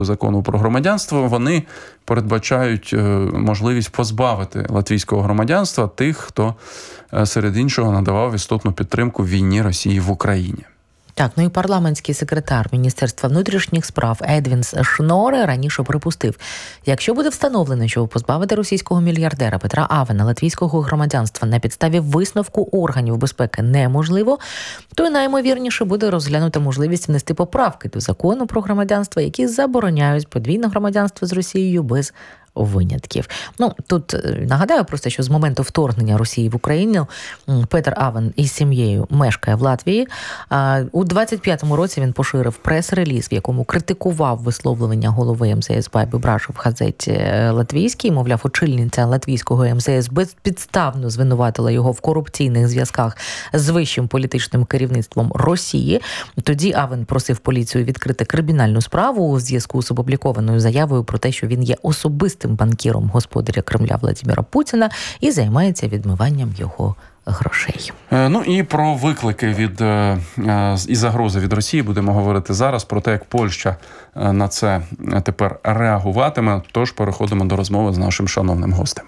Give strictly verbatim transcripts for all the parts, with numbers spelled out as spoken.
закону про громадянство, вони передбачають можливість позбавити латвійського громадянства тих, хто, серед іншого, надавав істотну підтримку війні Росії в Україні. Так, ну і парламентський секретар Міністерства внутрішніх справ Едвінс Шноре раніше припустив, якщо буде встановлено, що позбавити російського мільярдера Петра Авена латвійського громадянства на підставі висновку органів безпеки неможливо, то наймовірніше буде розглянута можливість внести поправки до закону про громадянство, які забороняють подвійне громадянство з Росією без винятків. Ну, тут нагадаю просто, що з моменту вторгнення Росії в Україну Петр Авен із сім'єю мешкає в Латвії. У двадцять п'ятому році він поширив прес-реліз, в якому критикував висловлювання голови ем зе ес Байби Брашу в газеті латвійській. Мовляв, очільниця латвійського ем зе ес безпідставно звинуватила його в корупційних зв'язках з вищим політичним керівництвом Росії. Тоді Авен просив поліцію відкрити кримінальну справу у зв'язку з опублікованою заявою про те, що він є особистим банкіром господаря Кремля Владимира Путіна і займається відмиванням його грошей. Ну і про виклики від і загрози від Росії будемо говорити зараз, про те, як Польща на це тепер реагуватиме. Тож переходимо до розмови з нашим шановним гостем.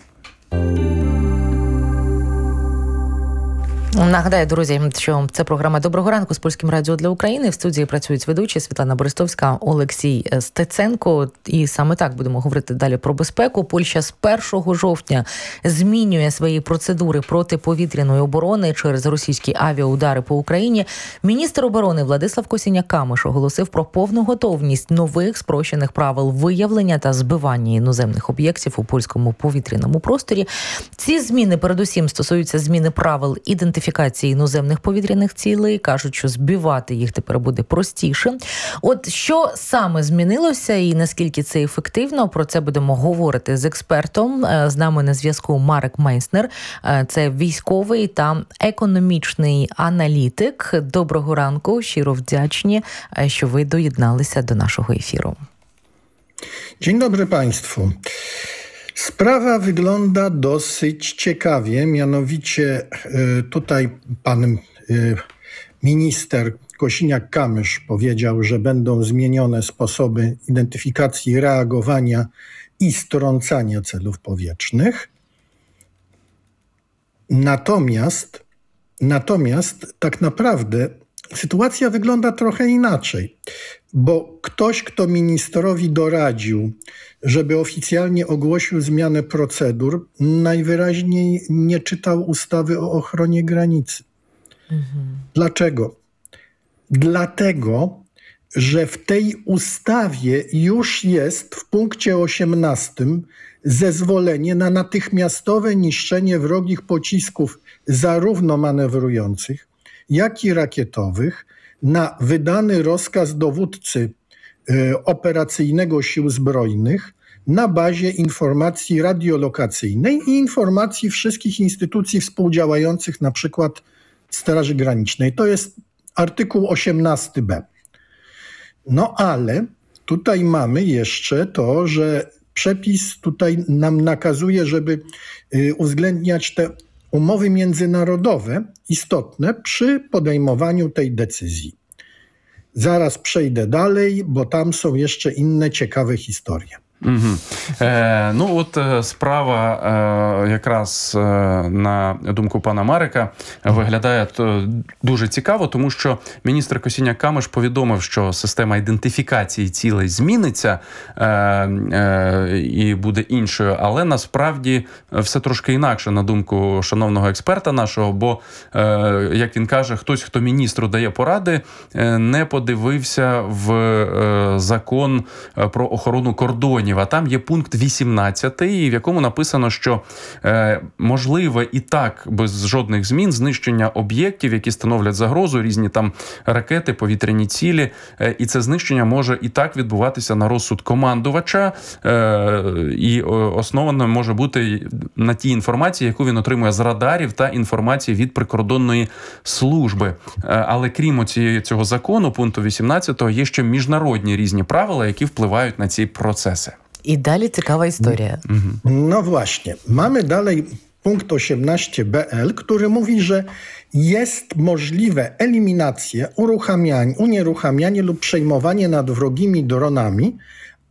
Нагадаю, друзі, що це програма «Доброго ранку» з Польським радіо для України. В студії працюють ведучі Світлана Борисовська, Олексій Стеценко. І саме так будемо говорити далі про безпеку. Польща з першого жовтня змінює свої процедури протиповітряної оборони через російські авіаудари по Україні. Міністр оборони Владислав Косіняк-Камиш оголосив про повну готовність нових спрощених правил виявлення та збивання іноземних об'єктів у польському повітряному просторі. Ці зміни передусім стосуються зміни правил ідентифікації іноземних повітряних цілей. Кажуть, що збивати їх тепер буде простіше. От що саме змінилося і наскільки це ефективно, про це будемо говорити з експертом. З нами на зв'язку Марек Мейснер. Це військовий та економічний аналітик. Доброго ранку, щиро вдячні, що ви доєдналися до нашого ефіру. Dzień dobry Państwu. Sprawa wygląda dosyć ciekawie, mianowicie tutaj pan minister Kosiniak-Kamysz powiedział, że będą zmienione sposoby identyfikacji, reagowania i strącania celów powietrznych. Natomiast, natomiast tak naprawdę sytuacja wygląda trochę inaczej, bo ktoś, kto ministrowi doradził, żeby oficjalnie ogłosił zmianę procedur, najwyraźniej nie czytał ustawy o ochronie granicy. Mhm. Dlaczego? Dlatego, że w tej ustawie już jest w punkcie osiemnastym zezwolenie na natychmiastowe niszczenie wrogich pocisków zarówno manewrujących, jak i rakietowych, na wydany rozkaz dowódcy y, operacyjnego Sił Zbrojnych na bazie informacji radiolokacyjnej i informacji wszystkich instytucji współdziałających, na przykład Straży Granicznej. To jest artykuł osiemnasty b. No ale tutaj mamy jeszcze to, że przepis tutaj nam nakazuje, żeby y, uwzględniać te umowy międzynarodowe istotne przy podejmowaniu tej decyzji. Zaraz przejdę dalej, bo tam są jeszcze inne ciekawe historie. Угу. Е, ну от справа е, якраз е, на думку пана Марека виглядає то, дуже цікаво, тому що міністр Косіняк-Камиш повідомив, що система ідентифікації цілей зміниться е, е, і буде іншою, але насправді все трошки інакше, на думку шановного експерта нашого, бо, е, як він каже, хтось, хто міністру дає поради, е, не подивився в е, закон про охорону кордонів. А там є пункт вісімнадцятий, в якому написано, що е, можливе і так, без жодних змін, знищення об'єктів, які становлять загрозу, різні там ракети, повітряні цілі, е, і це знищення може і так відбуватися на розсуд командувача, е, і основано може бути на тій інформації, яку він отримує з радарів та інформації від прикордонної служби. Е, але крім цієї, цього закону, пункту вісімнадцятого, є ще міжнародні різні правила, які wpływają na ці процеси. I dalej ciekawa historia. No właśnie. Mamy dalej punkt osiemnaście b l, który mówi, że jest możliwe eliminacje, uruchamianie, unieruchamianie lub przejmowanie nad wrogimi dronami